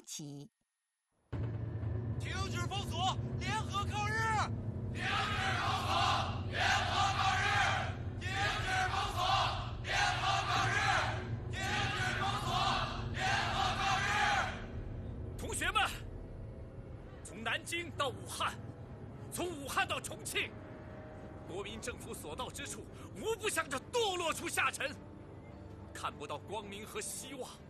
起。 停止封锁，联合抗日！ 停止封锁，联合抗日！停止封锁，联合抗日！停止封锁，联合抗日！ 同学们，从南京到武汉，从武汉到重庆，国民政府所到之处，无不向着堕落处下沉，看不到光明和希望。